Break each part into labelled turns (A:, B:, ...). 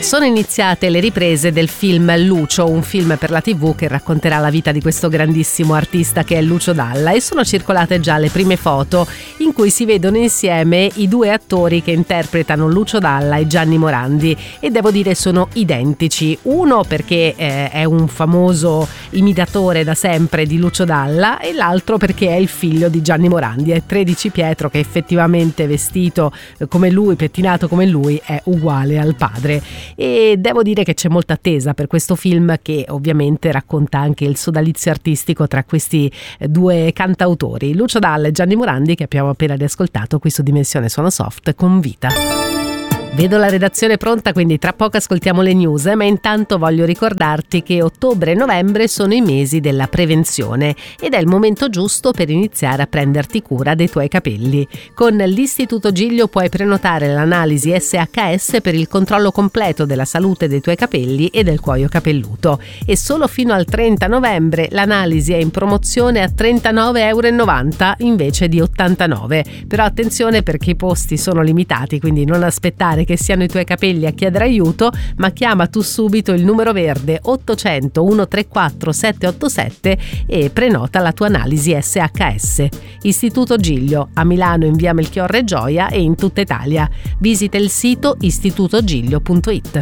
A: sono iniziate le riprese del film Lucio, un film per la TV che racconterà la vita di questo grandissimo artista che è Lucio Dalla, e sono circolate già le prime foto in cui si vedono insieme i due attori che interpretano Lucio Dalla e Gianni Morandi, e devo dire sono identici. Uno perché è un famoso imitatore da sempre di Lucio Dalla, e l'altro perché è il figlio di Gianni Morandi, è Tredici Pietro, che effettivamente vestito come lui, pettinato come lui, è uguale al padre. E devo dire che c'è molta attesa per questo film, che ovviamente racconta anche il sodalizio artistico tra questi due cantautori, Lucio Dalla e Gianni Morandi, che abbiamo appena riascoltato qui su Dimensione Suono Soft con Vita. Vedo la redazione pronta, quindi tra poco ascoltiamo le news, ma intanto voglio ricordarti che ottobre e novembre sono i mesi della prevenzione ed è il momento giusto per iniziare a prenderti cura dei tuoi capelli. Con l'Istituto Giglio puoi prenotare l'analisi SHS per il controllo completo della salute dei tuoi capelli e del cuoio capelluto, e solo fino al 30 novembre l'analisi è in promozione a €39,90 invece di 89. Però attenzione, perché i posti sono limitati, quindi non aspettare che siano i tuoi capelli a chiedere aiuto, ma chiama tu subito il numero verde 800 134 787 e prenota la tua analisi SHS. Istituto Giglio, a Milano in via Melchiorre Gioia e in tutta Italia. Visita il sito istitutogiglio.it.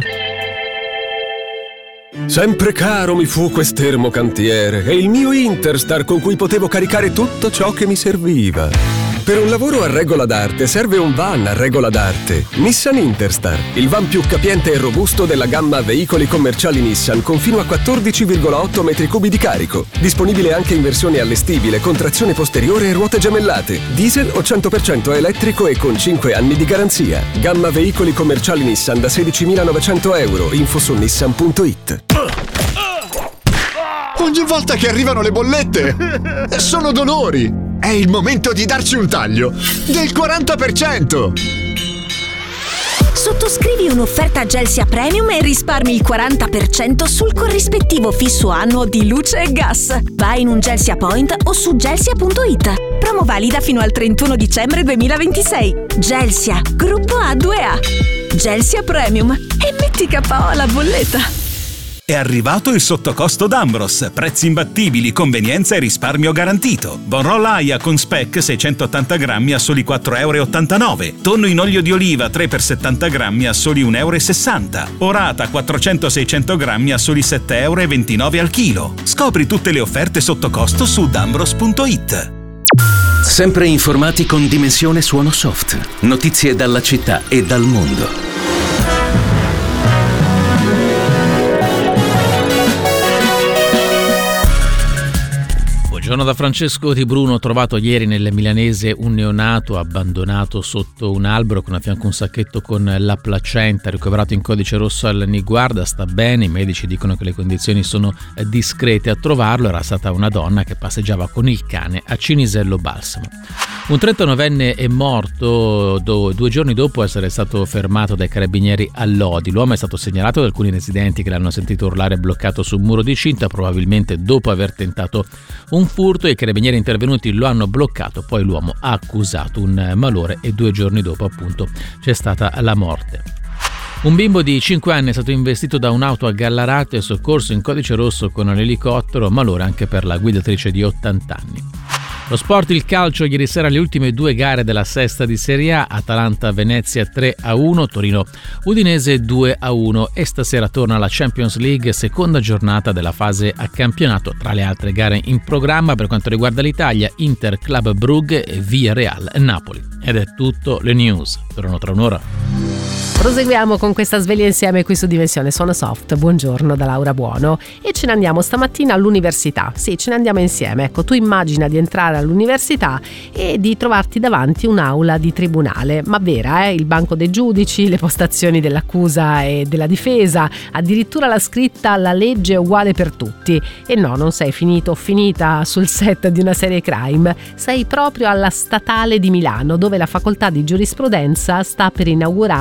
B: Sempre caro mi fu quest'ermo cantiere e il mio Interstar con cui potevo caricare tutto ciò che mi serviva. Per un lavoro a regola d'arte serve un van a regola d'arte. Nissan Interstar, il van più capiente e robusto della gamma veicoli commerciali Nissan, con fino a 14,8 metri cubi di carico. Disponibile anche in versione allestibile con trazione posteriore e ruote gemellate. Diesel o 100% elettrico e con 5 anni di garanzia. Gamma veicoli commerciali Nissan da €16.900. Info su nissan.it.
C: Ogni volta che arrivano le bollette sono dolori. È il momento di darci un taglio del 40%.
D: Sottoscrivi un'offerta Gelsia Premium e risparmi il 40% sul corrispettivo fisso annuo di luce e gas. Vai in un Gelsia Point o su gelsia.it. Promo valida fino al 31 dicembre 2026. Gelsia, gruppo A2A. Gelsia Premium. E metti KO alla bolletta.
E: È arrivato il sottocosto d'Ambros, prezzi imbattibili, convenienza e risparmio garantito. Bonroll Aia con speck 680 grammi a soli €4,89. Tonno in olio di oliva 3x70 grammi a soli €1,60. Orata 400-600 grammi a soli €7,29 al chilo. Scopri tutte le offerte sottocosto su dambros.it.
F: Sempre informati con Dimensione Suono Soft. Notizie dalla città e dal mondo.
G: Buongiorno da Francesco Di Bruno. Trovato ieri nel milanese un neonato abbandonato sotto un albero con a fianco un sacchetto con la placenta, ricoverato in codice rosso al Niguarda, sta bene, i medici dicono che le condizioni sono discrete. A trovarlo era stata una donna che passeggiava con il cane a Cinisello Balsamo. Un 39enne è morto 2 giorni dopo essere stato fermato dai carabinieri a Lodi. L'uomo è stato segnalato da alcuni residenti che l'hanno sentito urlare bloccato su un muro di cinta, probabilmente dopo aver tentato un furto, e i carabinieri intervenuti lo hanno bloccato. Poi l'uomo ha accusato un malore e 2 giorni dopo appunto c'è stata la morte. Un bimbo di 5 anni è stato investito da un'auto a Gallarate e soccorso in codice rosso con un elicottero, malore anche per la guidatrice di 80 anni. Lo sport, il calcio, ieri sera le ultime 2 gare della sesta di Serie A, Atalanta-Venezia 3-1, Torino-Udinese 2-1 e stasera torna la Champions League, seconda giornata della fase a campionato. Tra le altre gare in programma per quanto riguarda l'Italia, Inter Club Brugge e Villarreal Napoli. Ed è tutto, le news tornano tra un'ora.
A: Proseguiamo con questa sveglia insieme qui su Dimensione Suono Soft. Buongiorno da Laura Buono. E ce ne andiamo stamattina all'università. Sì, ce ne andiamo insieme. Ecco, tu immagina di entrare all'università e di trovarti davanti un'aula di tribunale, ma vera, il banco dei giudici, le postazioni dell'accusa e della difesa, addirittura la scritta "la legge è uguale per tutti". E no, non sei finito o finita sul set di una serie crime, sei proprio alla Statale di Milano, dove la facoltà di giurisprudenza sta per inaugurare questo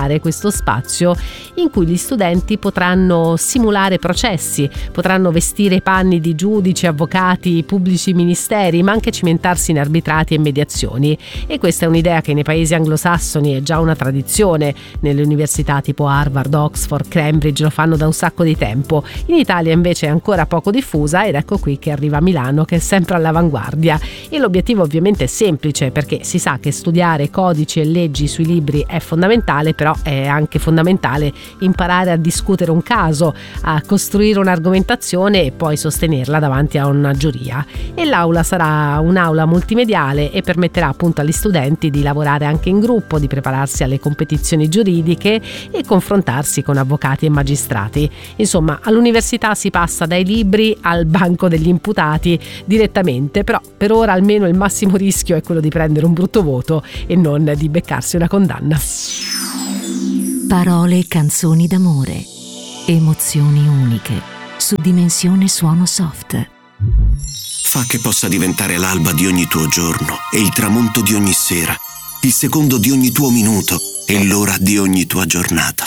A: questo spazio in cui gli studenti potranno simulare processi, potranno vestire i panni di giudici, avvocati, pubblici ministeri, ma anche cimentarsi in arbitrati e mediazioni. E questa è un'idea che nei paesi anglosassoni è già una tradizione. Nelle università tipo Harvard, Oxford, Cambridge lo fanno da un sacco di tempo. In Italia invece è ancora poco diffusa, ed ecco qui che arriva Milano, che è sempre all'avanguardia. E l'obiettivo ovviamente è semplice, perché si sa che studiare codici e leggi sui libri è fondamentale, però è anche fondamentale imparare a discutere un caso, a costruire un'argomentazione e poi sostenerla davanti a una giuria. E l'aula sarà un'aula multimediale e permetterà appunto agli studenti di lavorare anche in gruppo, di prepararsi alle competizioni giuridiche e confrontarsi con avvocati e magistrati. Insomma, all'università si passa dai libri al banco degli imputati direttamente, però per ora almeno il massimo rischio è quello di prendere un brutto voto e non di beccarsi una condanna.
H: Parole e canzoni d'amore, emozioni uniche, su Dimensione Suono Soft.
I: Fa che possa diventare l'alba di ogni tuo giorno e il tramonto di ogni sera, il secondo di ogni tuo minuto e l'ora di ogni tua giornata.